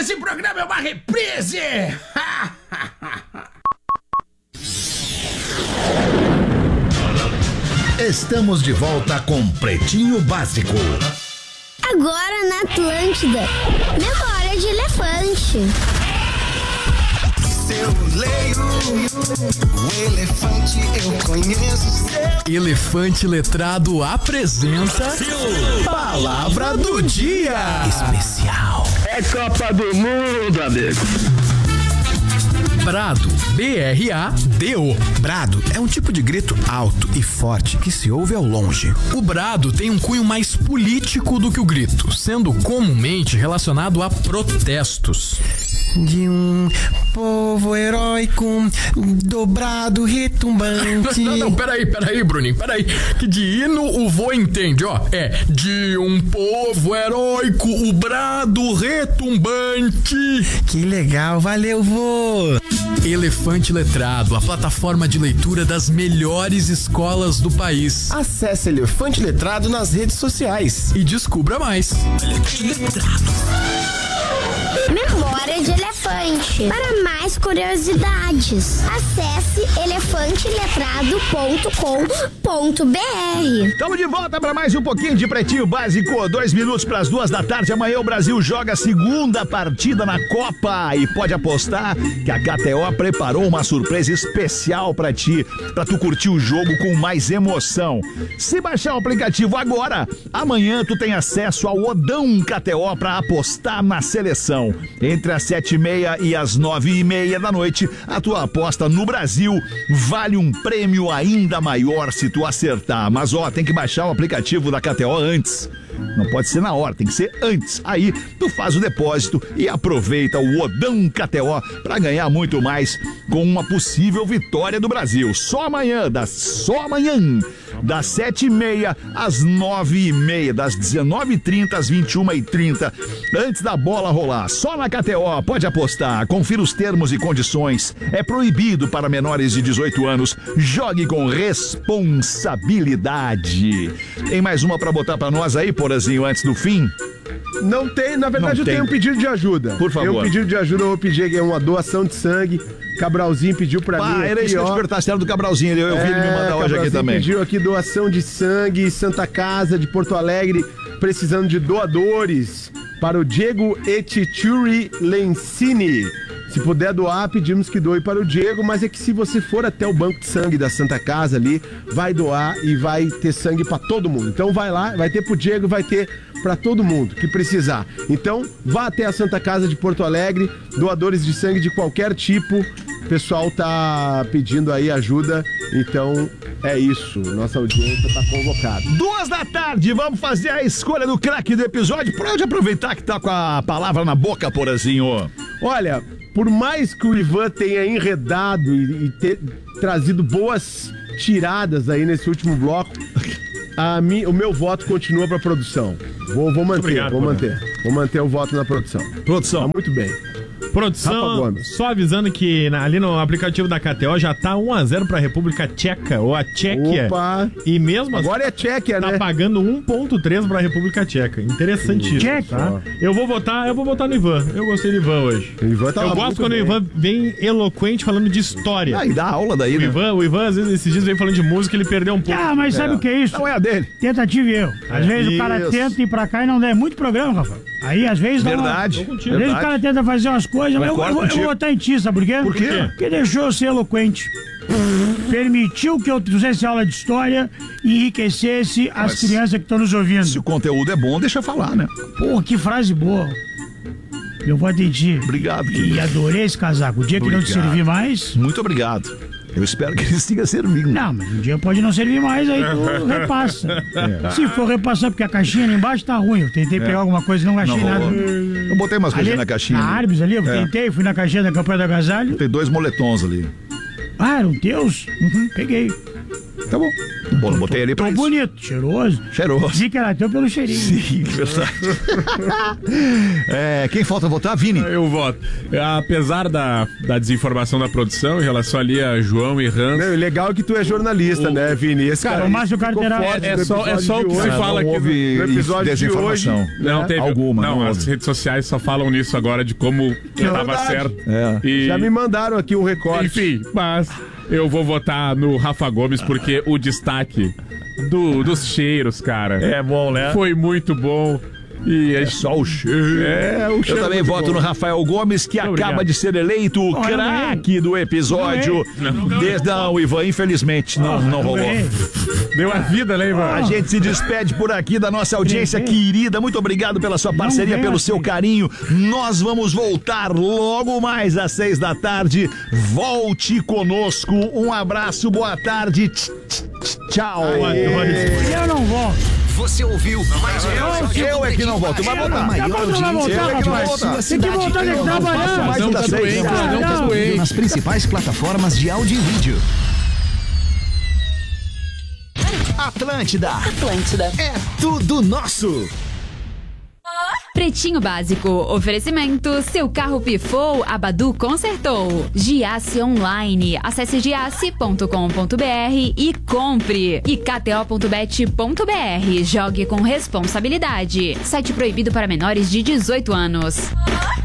esse programa é uma reprise! Estamos de volta com Pretinho Básico. Agora na Atlântida, memória de elefante. Eu leio o elefante, eu conheço. Elefante Letrado apresenta Palavra do Dia Especial. É Copa do Mundo, amigo. Brado, B-R-A-D-O. Brado é um tipo de grito alto e forte que se ouve ao longe. O brado tem um cunho mais político do que o grito, sendo comumente relacionado a protestos. De um povo heróico, dobrado, retumbante. Não, peraí, Bruninho, peraí. Que de hino o vô entende, ó. É de um povo heróico, o brado retumbante. Que legal, valeu, vô. Elefante Letrado, a plataforma de leitura das melhores escolas do país. Acesse Elefante Letrado nas redes sociais E descubra mais. Memória de elefante. Para mais curiosidades, acesse elefanteletrado.com.br. Estamos de volta para mais um pouquinho de Pretinho Básico. 2 minutos para as 2 da tarde. Amanhã o Brasil joga a segunda partida na Copa. E pode apostar que a KTO preparou uma surpresa especial para ti, para tu curtir o jogo com mais emoção. Se baixar o aplicativo agora, amanhã tu tem acesso ao Odão KTO para apostar na seleção. Entre as 7h30 e as 9h30 da noite, a tua aposta no Brasil vale um prêmio ainda maior se tu acertar. Mas tem que baixar o aplicativo da KTO antes. Não pode ser na hora, tem que ser antes. Aí tu faz o depósito e aproveita o Odão KTO para ganhar muito mais com uma possível vitória do Brasil. Só amanhã, das 7h30 às 9h30, das 19h30 às 21h30, antes da bola rolar. Só na KTO, pode apostar. Confira os termos e condições. É proibido para menores de 18 anos. Jogue com responsabilidade. Tem mais uma para botar para nós aí, Porazinho, antes do fim? Não tem, na verdade tenho um pedido de ajuda. Por favor. Tem um pedido de ajuda, eu vou pedir uma doação de sangue. Cabralzinho pediu pra mim. Era isso que eu te perguntar, se era do Cabralzinho. Eu vi ele me mandar hoje aqui também. Pediu aqui doação de sangue, Santa Casa de Porto Alegre, precisando de doadores para o Diego Etichuri Lencini. Se puder doar, pedimos que doe para o Diego, mas é que se você for até o banco de sangue da Santa Casa ali, vai doar e vai ter sangue para todo mundo. Então vai lá, vai ter pro Diego, vai ter para todo mundo que precisar. Então vá até a Santa Casa de Porto Alegre, doadores de sangue de qualquer tipo. O pessoal tá pedindo aí ajuda, então é isso. Nossa audiência tá convocada. 2 da tarde, vamos fazer a escolha do craque do episódio. Pode aproveitar que tá com a palavra na boca, Porazinho. Olha, por mais que o Ivan tenha enredado e ter trazido boas tiradas aí nesse último bloco, o meu voto continua pra produção. Vou manter, obrigado, Vou manter o voto na produção. Produção. Tá muito bem. Produção, só avisando que ali no aplicativo da KTO já tá 1-0 pra República Tcheca, ou a Tchequia. Opa! E mesmo agora é Tchequia, tá né? pagando 1,3 pra República Tcheca. Interessantíssimo, Tcheca. tá? Eu vou votar no Ivan. Eu gostei do Ivan hoje. O Ivan tá eu gosto quando o Ivan vem eloquente falando de história. E dá aula daí, né? O Ivan, às vezes, esses dias vem falando de música, ele perdeu um pouco. Mas sabe o que é isso? Não é a dele. Tentativa e erro. Às vezes o cara tenta ir pra cá e não dá. É muito programa, Rafael. Aí, às vezes... Verdade. Às vezes o cara tenta fazer umas coisas, mas eu vou votar em ti, sabe por quê? Por quê? Porque deixou eu ser eloquente. Permitiu que eu fizesse aula de história e enriquecesse as crianças que estão nos ouvindo. Se o conteúdo é bom, deixa falar, né? Pô, que frase boa. Eu vou em ti. Obrigado, querido. E adorei esse casaco. O dia que não te servir mais... Muito obrigado. Eu espero que ele siga servindo. Não, mas um dia pode não servir mais, aí tu repassa. Se for repassar, porque a caixinha ali embaixo tá ruim. Eu tentei pegar alguma coisa e não achei nada. Eu botei umas coisinhas na caixinha. Na Arbis ali, eu tentei, fui na caixinha da campanha do agasalho. Tem 2 moletons ali. Ah, eram teus? Peguei. Tá bom. Bom, botei ali pra Tô isso. bonito, cheiroso. Cheiroso. Vi que era teu pelo cheirinho. Sim, verdade. Quem falta votar? Vini. Eu voto. Apesar da desinformação da produção em relação ali a João e Hans. Não, o legal é que tu é jornalista, né, Vini? Esse Cara, o Márcio ficou Carteira forte é no só episódio o que de se hoje. fala não aqui houve no episódio de desinformação. hoje. Não, teve Alguma, Não, não as houve. redes sociais só falam nisso agora de como eu tava verdade. certo. É. E, Já me mandaram aqui um recorte. enfim, mas eu vou votar no Rafa Gomes porque o destaque dos cheiros, cara, É bom, né? foi muito bom. E É só o cheiro. o Eu cheiro também muito voto bom. no Rafael Gomes, que acaba obrigado. de ser eleito o craque do episódio. Não, o Ivan, infelizmente, não rolou. Deu a vida, né, Ivan? A gente se despede por aqui da nossa audiência querida. Muito obrigado pela sua parceria, vem pelo assim. seu carinho. Nós vamos voltar logo mais às 6 da tarde. Volte conosco. Um abraço, boa tarde. Tchau. Eu não volto. Você ouviu mais um episódio Eu é que não volto. Vai voltar. maior Acabou, tu vai audiência voltar, de rapaz. sua Tem que cidade. voltar, tem que trabalhar. mais Não da tá 6. doente, não tá não. doente. Nas principais plataformas de áudio e vídeo. Atlântida é tudo nosso. Pretinho Básico, oferecimento, seu carro pifou, a Badu consertou. Giasse Online, acesse giasse.com.br e compre. E kto.bet.br, jogue com responsabilidade. Site proibido para menores de 18 anos.